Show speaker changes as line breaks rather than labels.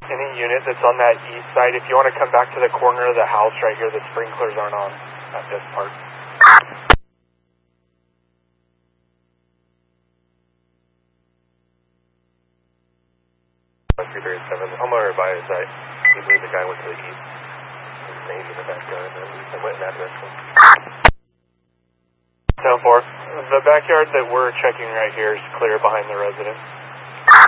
Any unit that's on that east side, if you want to come back to the corner of the house right here, the sprinklers aren't on at this part. 337, I'm going to advise that you believe the guy went to the east. His name's in the backyard, and I went in that direction. 10-4, the backyard that we're checking right here is clear behind the residence.